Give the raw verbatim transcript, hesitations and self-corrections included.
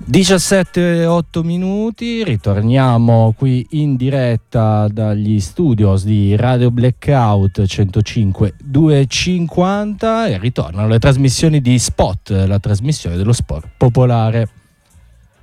diciassette e otto minuti, ritorniamo qui in diretta dagli studios di Radio Blackout centocinque duecentocinquanta e ritornano le trasmissioni di Spot, la trasmissione dello sport popolare.